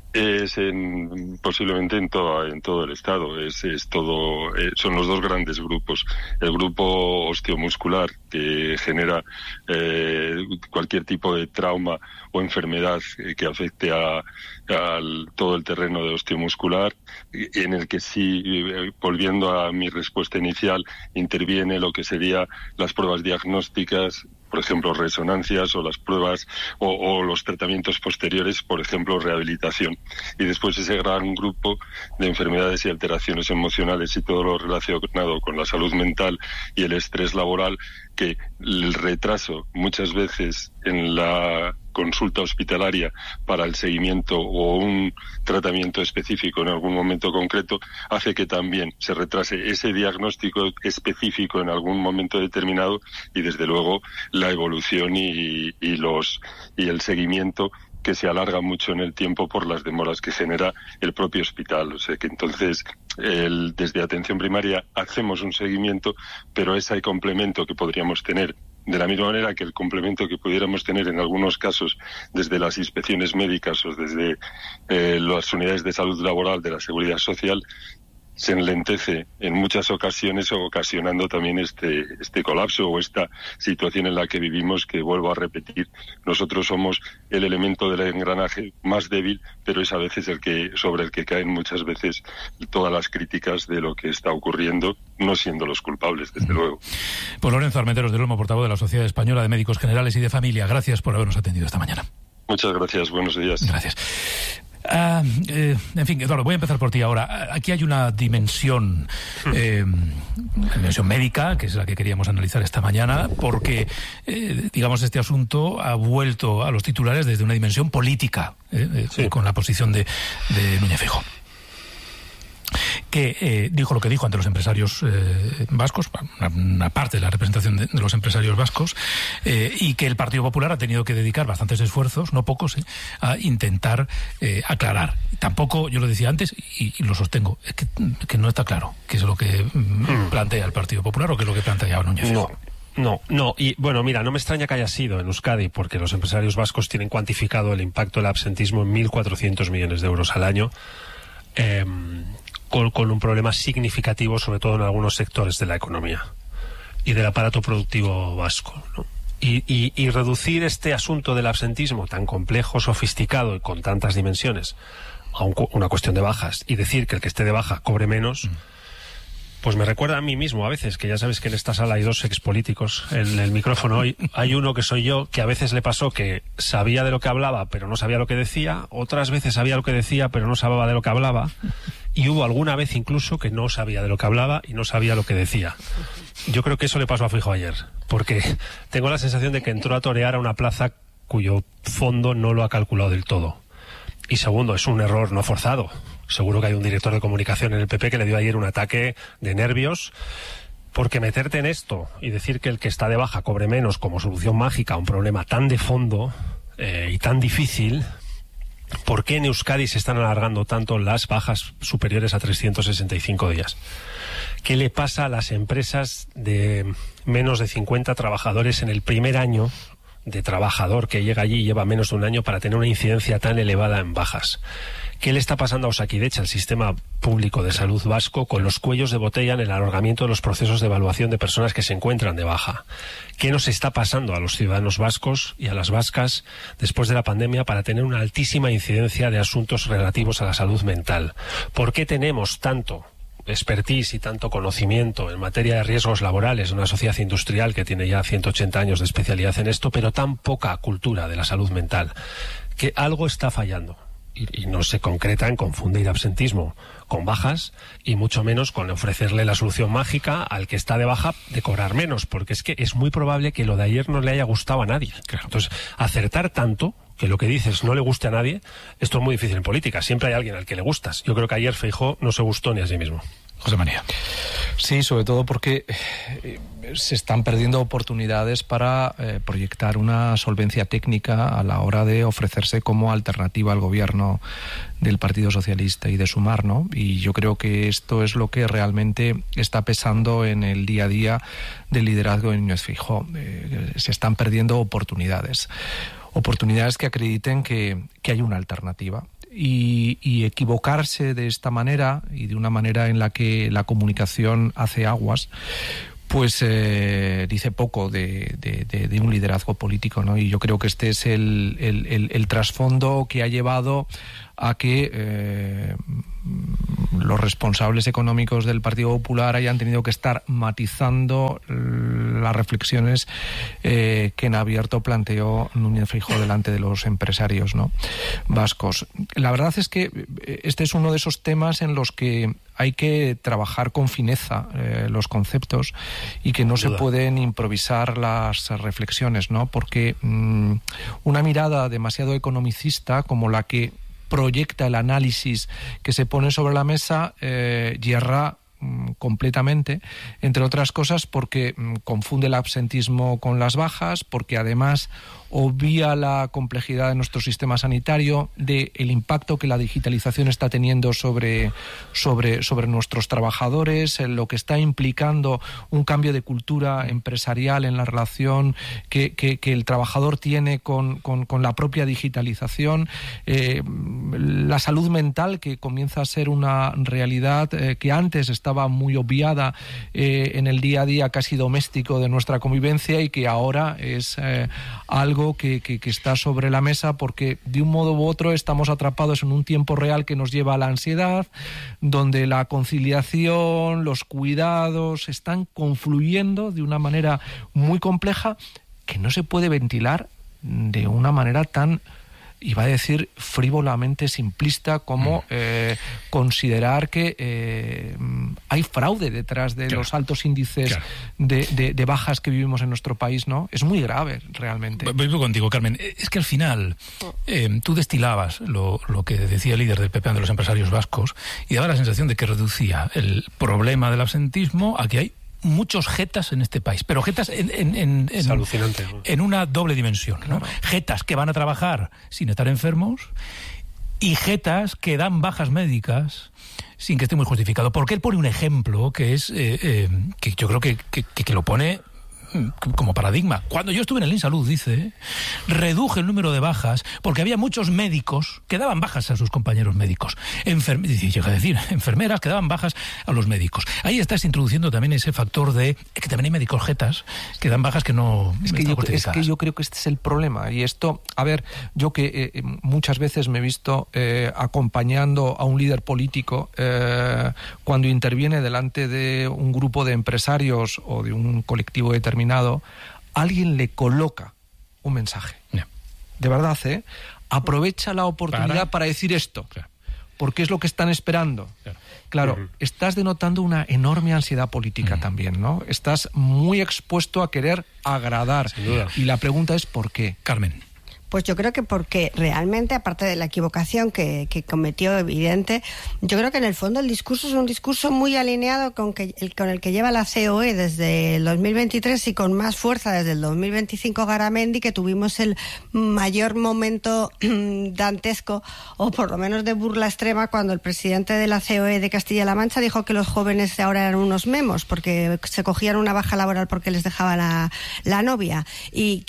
Es posiblemente en todo el estado. Es todo. Son los dos grandes grupos. El grupo osteomuscular, que genera cualquier tipo de trauma o enfermedad que afecte a todo el terreno de osteomuscular, en el que sí, volviendo a mi respuesta inicial, interviene lo que sería las pruebas diagnósticas, por ejemplo, resonancias, o las pruebas o los tratamientos posteriores, por ejemplo, rehabilitación. Y después ese gran grupo de enfermedades y alteraciones emocionales y todo lo relacionado con la salud mental y el estrés laboral, que el retraso muchas veces en la consulta hospitalaria para el seguimiento o un tratamiento específico en algún momento concreto hace que también se retrase ese diagnóstico específico en algún momento determinado, y desde luego la evolución y el seguimiento, que se alarga mucho en el tiempo por las demoras que genera el propio hospital. O sea que entonces desde atención primaria hacemos un seguimiento, pero ese complemento que podríamos tener, de la misma manera que el complemento que pudiéramos tener en algunos casos desde las inspecciones médicas o desde las unidades de salud laboral de la Seguridad Social, se enlentece en muchas ocasiones, ocasionando también este colapso o esta situación en la que vivimos, que vuelvo a repetir, nosotros somos el elemento del engranaje más débil, pero es a veces sobre el que caen muchas veces todas las críticas de lo que está ocurriendo, no siendo los culpables, desde luego.
Pues Lorenzo Armenteros del Olmo, portavoz de la Sociedad Española de Médicos Generales y de Familia, gracias por habernos atendido esta mañana.
Muchas gracias, buenos días.
Gracias. En fin, Eduardo, voy a empezar por ti ahora. Aquí hay una dimensión médica, que es la que queríamos analizar esta mañana, porque, digamos, este asunto ha vuelto a los titulares desde una dimensión política, con la posición de Núñez Feijóo, que dijo lo que dijo ante los empresarios vascos, una parte de la representación de los empresarios vascos, y que el Partido Popular ha tenido que dedicar bastantes esfuerzos, no pocos, a intentar aclarar. Tampoco, yo lo decía antes y lo sostengo, es que no está claro qué es lo que plantea el Partido Popular o qué es lo que plantea Núñez Feijóo.
No, y bueno, mira, no me extraña que haya sido en Euskadi, porque los empresarios vascos tienen cuantificado el impacto del absentismo en 1.400 millones de euros al año, con un problema significativo, sobre todo en algunos sectores de la economía y del aparato productivo vasco, ¿no? Y reducir este asunto del absentismo tan complejo, sofisticado y con tantas dimensiones a una cuestión de bajas, y decir que el que esté de baja cobre menos, pues me recuerda a mí mismo a veces, que ya sabes que en esta sala hay dos expolíticos en el micrófono hoy. Hay uno que soy yo, que a veces le pasó que sabía de lo que hablaba pero no sabía lo que decía, otras veces sabía lo que decía pero no sabía de lo que hablaba, y hubo alguna vez incluso que no sabía de lo que hablaba y no sabía lo que decía. Yo creo que eso le pasó a Feijóo ayer, porque tengo la sensación de que entró a torear a una plaza cuyo fondo no lo ha calculado del todo. Y segundo, es un error no forzado. Seguro que hay un director de comunicación en el PP que le dio ayer un ataque de nervios, porque meterte en esto y decir que el que está de baja cobre menos como solución mágica a un problema tan de fondo y tan difícil. ¿Por qué en Euskadi se están alargando tanto las bajas superiores a 365 días? ¿Qué le pasa a las empresas de menos de 50 trabajadores en el primer año de trabajador que llega allí y lleva menos de un año para tener una incidencia tan elevada en bajas? ¿Qué le está pasando a Osakidecha, el sistema público de salud vasco, con los cuellos de botella en el alargamiento de los procesos de evaluación de personas que se encuentran de baja? ¿Qué nos está pasando a los ciudadanos vascos y a las vascas después de la pandemia para tener una altísima incidencia de asuntos relativos a la salud mental? ¿Por qué tenemos tanto expertise y tanto conocimiento en materia de riesgos laborales, una sociedad industrial que tiene ya 180 años de especialidad en esto, pero tan poca cultura de la salud mental? Que algo está fallando. Y no se concreta en confundir absentismo con bajas, y mucho menos con ofrecerle la solución mágica al que está de baja de cobrar menos, porque es que es muy probable que lo de ayer no le haya gustado a nadie. Claro. Entonces, acertar tanto que lo que dices no le guste a nadie, esto es muy difícil en política. Siempre hay alguien al que le gustas. Yo creo que ayer Feijóo no se gustó ni a sí mismo.
José María.
Sí, sobre todo porque se están perdiendo oportunidades para proyectar una solvencia técnica a la hora de ofrecerse como alternativa al gobierno del Partido Socialista y de Sumar, ¿no? Y yo creo que esto es lo que realmente está pesando en el día a día del liderazgo de Núñez Feijóo. Se están perdiendo oportunidades que acrediten que hay una alternativa. y equivocarse de esta manera y de una manera en la que la comunicación hace aguas, pues dice poco de un liderazgo político, ¿no? Y yo creo que este es el trasfondo que ha llevado a que los responsables económicos del Partido Popular hayan tenido que estar matizando las reflexiones que en abierto planteó Núñez Feijóo delante de los empresarios, ¿no?, vascos. La verdad es que este es uno de esos temas en los que hay que trabajar con fineza los conceptos y que no se pueden improvisar las reflexiones, ¿no? Porque una mirada demasiado economicista como la que proyecta el análisis que se pone sobre la mesa yerra completamente, entre otras cosas porque confunde el absentismo con las bajas, porque además obvia la complejidad de nuestro sistema sanitario, de el impacto que la digitalización está teniendo sobre nuestros trabajadores, en lo que está implicando un cambio de cultura empresarial en la relación que el trabajador tiene con la propia digitalización, la salud mental, que comienza a ser una realidad que antes estaba muy obviada en el día a día casi doméstico de nuestra convivencia y que ahora es algo que está sobre la mesa, porque de un modo u otro estamos atrapados en un tiempo real que nos lleva a la ansiedad, donde la conciliación, los cuidados están confluyendo de una manera muy compleja que no se puede ventilar de una manera tan, iba a decir, frívolamente simplista como considerar que hay fraude detrás de los altos índices de bajas que vivimos en nuestro país, ¿no? Es muy grave, realmente.
Voy contigo, Carmen. Es que al final tú destilabas lo que decía el líder del PP de los empresarios vascos y daba la sensación de que reducía el problema del absentismo a que hay muchos jetas en este país, pero jetas es
alucinante, ¿no?,
en una doble dimensión, ¿no? Jetas que van a trabajar sin estar enfermos y jetas que dan bajas médicas sin que esté muy justificado. Porque él pone un ejemplo que es que yo creo que lo pone como paradigma. Cuando yo estuve en el INSalud, dice, reduje el número de bajas porque había muchos médicos que daban bajas a sus compañeros médicos. Llega a decir, enfermeras que daban bajas a los médicos. Ahí estás introduciendo también ese factor de que también hay médicos jetas que dan bajas que no están justificadas.
Es que yo creo que este es el problema. Y esto, a ver, yo que muchas veces me he visto acompañando a un líder político cuando interviene delante de un grupo de empresarios o de un colectivo determinado, alguien le coloca un mensaje. De verdad, aprovecha la oportunidad para decir esto, porque es lo que están esperando. Claro, estás denotando una enorme ansiedad política también, ¿no? Estás muy expuesto a querer agradar.
Sin duda.
Y la pregunta es ¿por qué?
Carmen.
Pues yo creo que porque realmente, aparte de la equivocación que cometió evidente, yo creo que en el fondo el discurso es un discurso muy alineado con el que lleva la COE desde el 2023 y con más fuerza desde el 2025 Garamendi, que tuvimos el mayor momento dantesco, o por lo menos de burla extrema, cuando el presidente de la COE de Castilla-La Mancha dijo que los jóvenes de ahora eran unos memos porque se cogían una baja laboral porque les dejaba la novia. Y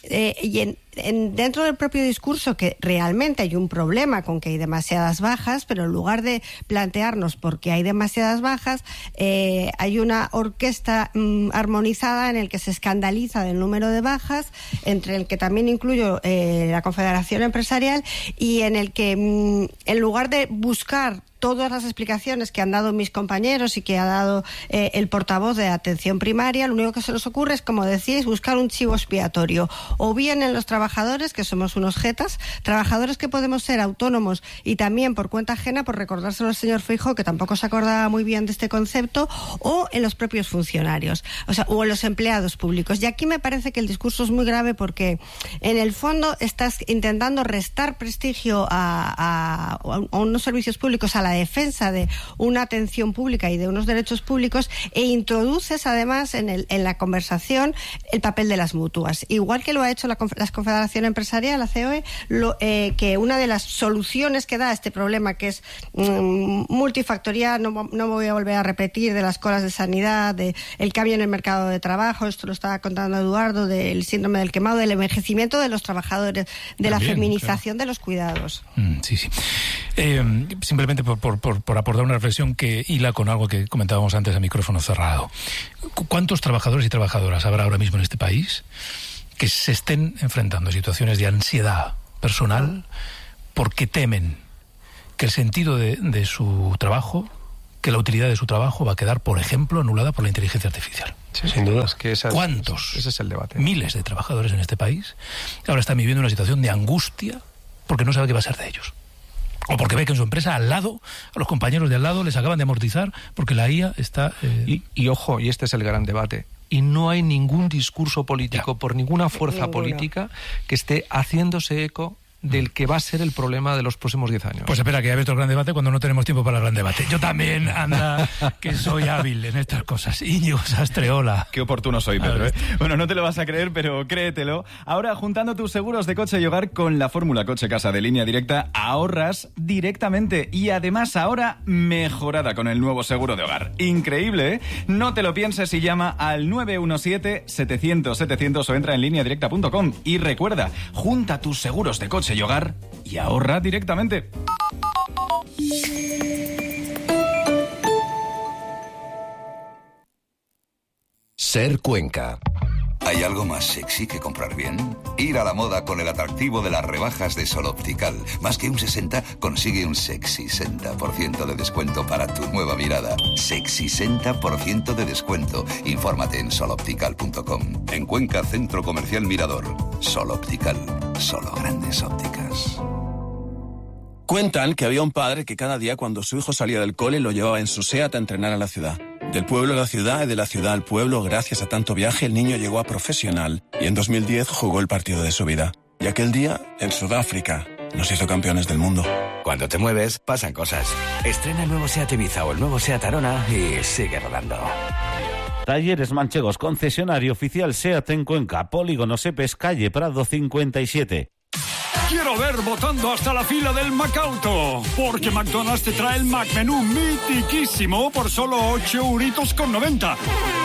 dentro del propio discurso, que realmente hay un problema con que hay demasiadas bajas, pero en lugar de plantearnos por qué hay demasiadas bajas, hay una orquesta armonizada en el que se escandaliza del número de bajas, entre el que también incluyo la Confederación Empresarial, y en el que en lugar de buscar todas las explicaciones que han dado mis compañeros y que ha dado el portavoz de atención primaria, lo único que se nos ocurre es, como decíais, buscar un chivo expiatorio. O bien en los trabajadores, que somos unos jetas, trabajadores que podemos ser autónomos y también por cuenta ajena, por recordárselo al señor Feijóo, que tampoco se acordaba muy bien de este concepto, o en los propios funcionarios, o en los empleados públicos. Y aquí me parece que el discurso es muy grave porque, en el fondo, estás intentando restar prestigio a unos servicios públicos, a la defensa de una atención pública y de unos derechos públicos, e introduces además en la conversación el papel de las mutuas, igual que lo ha hecho la Confederación Empresarial, la COE, que una de las soluciones que da a este problema, que es multifactorial, no me voy a volver a repetir, de las colas de sanidad, de el cambio en el mercado de trabajo, esto lo estaba contando Eduardo, del síndrome del quemado, del envejecimiento de los trabajadores, de la feminización de los cuidados.
Sí. Simplemente por aportar una reflexión que hila con algo que comentábamos antes a micrófono cerrado. ¿Cuántos trabajadores y trabajadoras habrá ahora mismo en este país que se estén enfrentando a situaciones de ansiedad personal porque temen que el sentido de su trabajo, que la utilidad de su trabajo va a quedar, por ejemplo, anulada por la inteligencia artificial?
Sí, sin duda. Es que
¿cuántos?
Ese es el debate.
Miles de trabajadores en este país ahora están viviendo una situación de angustia porque no sabe qué va a ser de ellos. O porque ve que en su empresa al lado, a los compañeros de al lado les acaban de amortizar porque la IA está...
Y ojo, y este es el gran debate. Y no hay ningún discurso político por ninguna fuerza política que esté haciéndose eco del que va a ser el problema de los próximos 10 años.
Pues espera, que ya ves el gran debate cuando no tenemos tiempo para el gran debate. Yo también, anda, que soy hábil en estas cosas. Íñigo Sastreola.
Qué oportuno soy, Pedro, ¿eh? Bueno, no te lo vas a creer, pero créetelo. Ahora, juntando tus seguros de coche y hogar con la fórmula Coche Casa de Línea Directa, ahorras directamente. Y además ahora mejorada con el nuevo seguro de hogar. Increíble, ¿eh? No te lo pienses y llama al 917-700-700 o entra en lineadirecta.com. Y recuerda, junta tus seguros de coche y hogar y ahorra directamente.
Ser Cuenca. ¿Hay algo más sexy que comprar bien? Ir a la moda con el atractivo de las rebajas de Sol Optical. Más que un 60, consigue un sexy 60% de descuento para tu nueva mirada. Sexy 60% de descuento. Infórmate en soloptical.com. En Cuenca, Centro Comercial Mirador. Sol Optical. Solo grandes ópticas.
Cuentan que había un padre que cada día cuando su hijo salía del cole lo llevaba en su SEAT a entrenar a la ciudad. Del pueblo a la ciudad y de la ciudad al pueblo, gracias a tanto viaje, el niño llegó a profesional y en 2010 jugó el partido de su vida. Y aquel día, en Sudáfrica, nos hizo campeones del mundo.
Cuando te mueves, pasan cosas. Estrena el nuevo SEAT Ibiza o el nuevo SEAT Arona y sigue rodando.
Talleres Manchegos, concesionario oficial SEAT en Cuenca, Polígono Sepes, calle Prado 57.
Quiero ver votando hasta la fila del Macauto, porque McDonald's te trae el McMenú mitiquísimo por solo 8,90 €.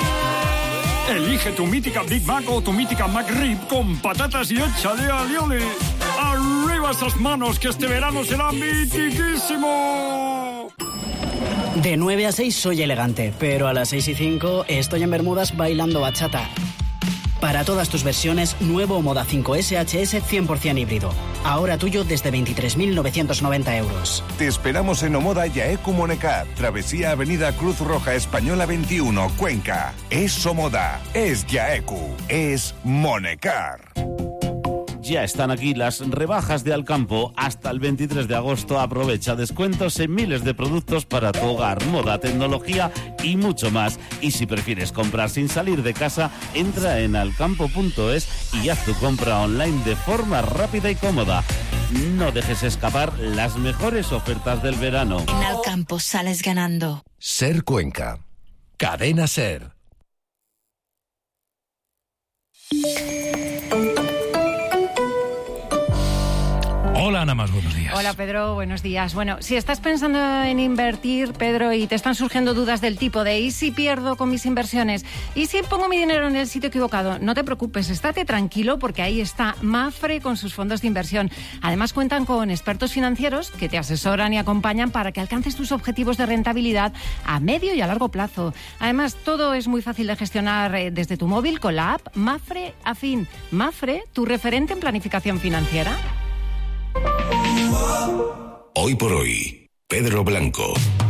Elige tu mítica Big Mac o tu mítica McRib con patatas y échale alioli. ¡Arriba esas manos, que este verano será mitiquísimo!
De 9 a 6 soy elegante, pero a las 6 y 5 estoy en Bermudas bailando bachata. Para todas tus versiones, nuevo Moda 5 SHS 100% híbrido. Ahora tuyo desde 23.990 €.
Te esperamos en Omoda Yaeku Monecar, Travesía Avenida Cruz Roja Española 21, Cuenca. Es Omoda, es Yaeku, es Monecar.
Ya están aquí las rebajas de Alcampo. Hasta el 23 de agosto aprovecha descuentos en miles de productos para tu hogar, moda, tecnología y mucho más. Y si prefieres comprar sin salir de casa, entra en alcampo.es y haz tu compra online de forma rápida y cómoda. No dejes escapar las mejores ofertas del verano.
En Alcampo sales ganando.
Ser Cuenca. Cadena Ser.
Hola, Ana Mas, buenos días.
Hola, Pedro, buenos días. Bueno, si estás pensando en invertir, Pedro, y te están surgiendo dudas del tipo de ¿y si pierdo con mis inversiones? ¿Y si pongo mi dinero en el sitio equivocado? No te preocupes, estate tranquilo porque ahí está Mapfre con sus fondos de inversión. Además, cuentan con expertos financieros que te asesoran y acompañan para que alcances tus objetivos de rentabilidad a medio y a largo plazo. Además, todo es muy fácil de gestionar desde tu móvil con la app Mapfre Afin. Mapfre, tu referente en planificación financiera.
Hoy por hoy, Pedro Blanco.